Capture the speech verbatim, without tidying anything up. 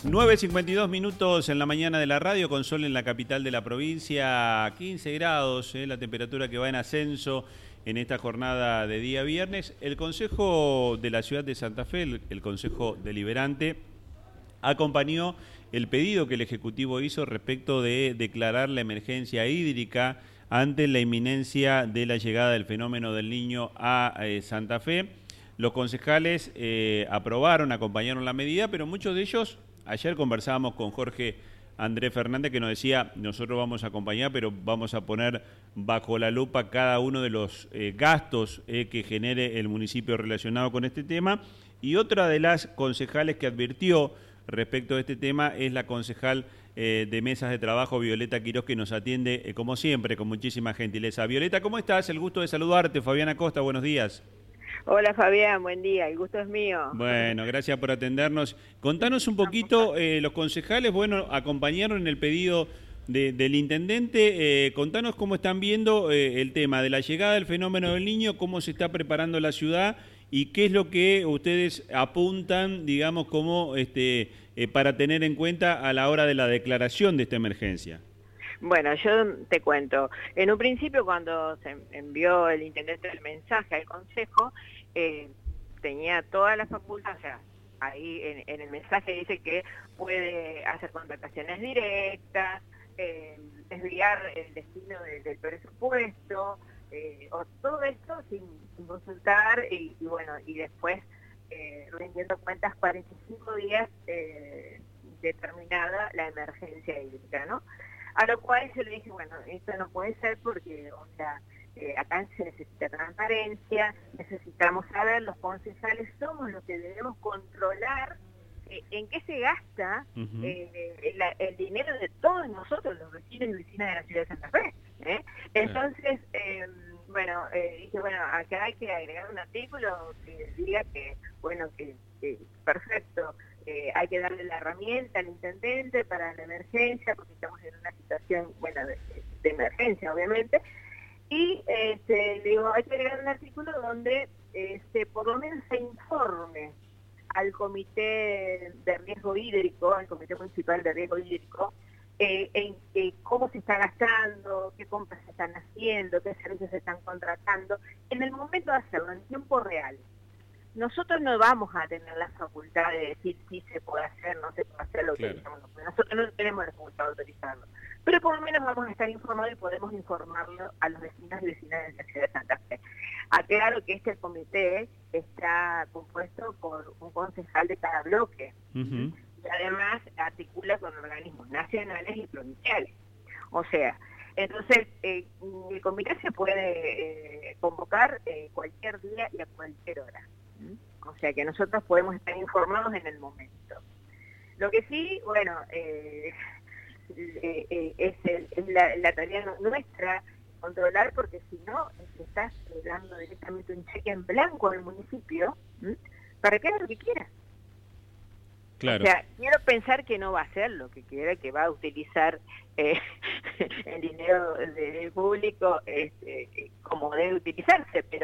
nueve cincuenta y dos minutos en la mañana de la radio, con sol en la capital de la provincia, quince grados, eh, la temperatura que va en ascenso en esta jornada de día viernes. El Consejo de la Ciudad de Santa Fe, el, el Consejo Deliberante, acompañó el pedido que el Ejecutivo hizo respecto de declarar la emergencia hídrica ante la inminencia de la llegada del fenómeno del Niño a eh, Santa Fe. Los concejales eh, aprobaron, acompañaron la medida, pero muchos de ellos, ayer conversábamos con Jorge Andrés Fernández, que nos decía, nosotros vamos a acompañar, pero vamos a poner bajo la lupa cada uno de los eh, gastos eh, que genere el municipio relacionado con este tema. Y otra de las concejales que advirtió respecto a este tema es la concejal eh, de mesas de trabajo, Violeta Quiroz, que nos atiende, eh, como siempre, con muchísima gentileza. Violeta, ¿cómo estás? El gusto de saludarte. Fabiana Costa, buenos días. Hola Fabián, buen día, el gusto es mío. Bueno, gracias por atendernos. Contanos un poquito, eh, los concejales, bueno, acompañaron en el pedido de, del intendente, eh, contanos cómo están viendo eh, el tema de la llegada del fenómeno del Niño, cómo se está preparando la ciudad y qué es lo que ustedes apuntan, digamos, como este, eh, para tener en cuenta a la hora de la declaración de esta emergencia. Bueno, yo te cuento. En un principio, cuando se envió el intendente el mensaje al Consejo, eh, tenía toda la facultad, o sea, ahí en, en el mensaje dice que puede hacer contrataciones directas, eh, desviar el destino de, del presupuesto, eh, o todo esto sin, sin consultar y, y bueno, y después eh, rindiendo cuentas cuarenta y cinco días eh, determinada la emergencia hídrica, ¿no? A lo cual yo le dije, bueno, esto no puede ser porque, o sea, eh, acá se necesita transparencia, necesitamos saber, los concejales somos los que debemos controlar eh, en qué se gasta uh-huh. eh, la, el dinero de todos nosotros, los vecinos y vecinas de la ciudad de Santa Fe. ¿eh? Entonces, eh, bueno, eh, dije, bueno, acá hay que agregar un artículo que diga que, bueno, que, que perfecto, Eh, hay que darle la herramienta al intendente para la emergencia, porque estamos en una situación, bueno, de, de emergencia, obviamente, y este, digo, hay que agregar un artículo donde este, por lo menos se informe al comité de riesgo hídrico, al comité municipal de riesgo hídrico, eh, en, en cómo se está gastando, qué compras se están haciendo, qué servicios se están contratando, en el momento de hacerlo, en tiempo real. Nosotros no vamos a tener la facultad de decir si se puede hacer, no se puede hacer, lo claro. autorizamos. Nosotros no tenemos la facultad de autorizarlo. Pero por lo menos vamos a estar informados y podemos informarlo a los vecinos y vecinas de la ciudad de Santa Fe. Aclaro que este comité está compuesto por un concejal de cada bloque. Uh-huh. Y además articula con organismos nacionales y provinciales. O sea, entonces eh, el comité se puede eh, convocar eh, cualquier día y a cualquier hora. O sea que nosotros podemos estar informados en el momento. Lo que sí, bueno, eh, eh, eh, es, el, es la, la tarea nuestra controlar, porque si no, te estás dando directamente un cheque en blanco al municipio ¿m? para que haga lo que quiera. Claro. O sea, quiero pensar que no va a hacer lo que quiera, que va a utilizar eh, el dinero del público este, como debe utilizarse, pero